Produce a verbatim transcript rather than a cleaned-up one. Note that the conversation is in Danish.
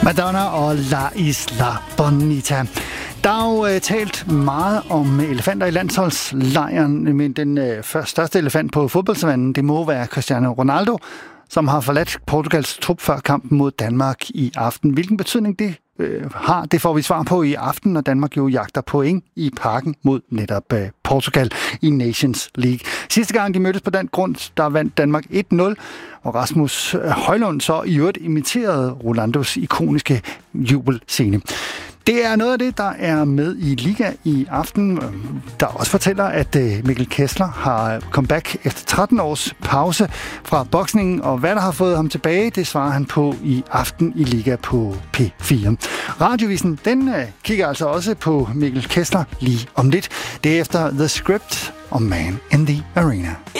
Madonna og La Isla Bonita. Der er jo øh, talt meget om elefanter i landsholdslejren, men den øh, første, største elefant på fodboldsavannen, det må være Cristiano Ronaldo, som har forladt Portugals trup før kampen mod Danmark i aften. Hvilken betydning det øh, har, det får vi svar på i aften, når Danmark jo jagter point i parken mod netop øh, Portugal i Nations League. Sidste gang de mødtes på den grund, der vandt Danmark et nul, og Rasmus Højlund så i øvrigt imiterede Ronaldos ikoniske jubelscene. Det er noget af det, der er med i Liga i aften, der også fortæller, at Mikkel Kessler har comeback efter tretten års pause fra boksningen, og hvad der har fået ham tilbage, det svarer han på i aften i Liga på P fire. Radiovisen, den kigger altså også på Mikkel Kessler lige om lidt. Det er efter The Script og Man in the Arena.